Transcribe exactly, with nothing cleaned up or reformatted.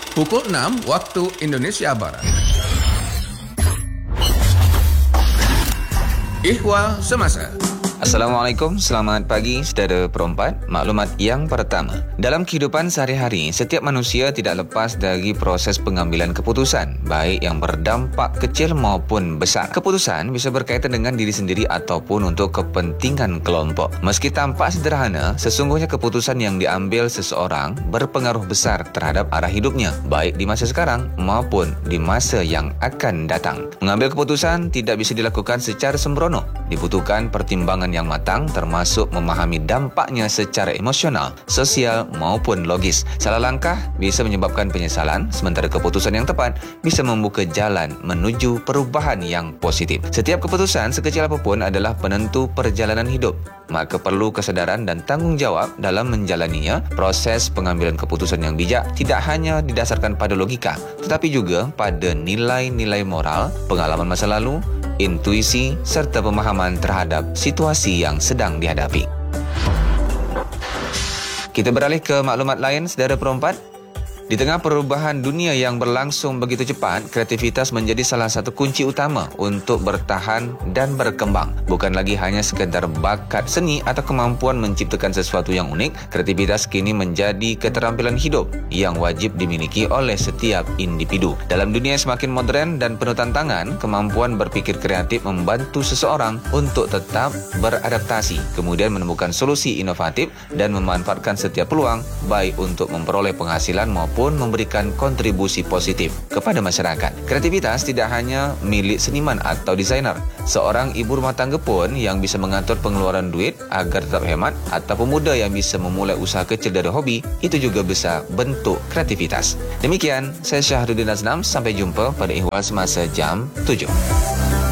pukul enam waktu Indonesia Barat. Ihwal Semasa. Assalamualaikum, selamat pagi saudara perempat. Maklumat yang pertama, dalam kehidupan sehari-hari, setiap manusia tidak lepas dari proses pengambilan keputusan, baik yang berdampak kecil maupun besar. Keputusan bisa berkaitan dengan diri sendiri ataupun untuk kepentingan kelompok. Meski tampak sederhana, sesungguhnya keputusan yang diambil seseorang berpengaruh besar terhadap arah hidupnya, baik di masa sekarang maupun di masa yang akan datang. Mengambil keputusan tidak bisa dilakukan secara sembrono. Dibutuhkan pertimbangan yang matang, termasuk memahami dampaknya secara emosional, sosial maupun logis. Salah langkah bisa menyebabkan penyesalan, sementara keputusan yang tepat bisa membuka jalan menuju perubahan yang positif. Setiap keputusan, sekecil apapun, adalah penentu perjalanan hidup. Maka perlu kesadaran dan tanggung jawab dalam menjalaninya. Proses pengambilan keputusan yang bijak tidak hanya didasarkan pada logika, tetapi juga pada nilai-nilai moral, pengalaman masa lalu, intuisi, serta pemahaman terhadap situasi yang sedang dihadapi. Kita beralih ke maklumat lain, saudara perempat. Di tengah perubahan dunia yang berlangsung begitu cepat, kreativitas menjadi salah satu kunci utama untuk bertahan dan berkembang. Bukan lagi hanya sekadar bakat seni atau kemampuan menciptakan sesuatu yang unik, kreativitas kini menjadi keterampilan hidup yang wajib dimiliki oleh setiap individu. Dalam dunia yang semakin modern dan penuh tantangan, kemampuan berpikir kreatif membantu seseorang untuk tetap beradaptasi, kemudian menemukan solusi inovatif dan memanfaatkan setiap peluang, baik untuk memperoleh penghasilan maupun pun memberikan kontribusi positif kepada masyarakat. Kreativitas tidak hanya milik seniman atau desainer. Seorang ibu rumah tangga pun yang bisa mengatur pengeluaran duit agar tetap hemat, atau pemuda yang bisa memulai usaha kecil dari hobi, itu juga bisa bentuk kreativitas. Demikian, saya Syahrudin Aznam. Sampai jumpa pada Ihwal Semasa jam tujuh.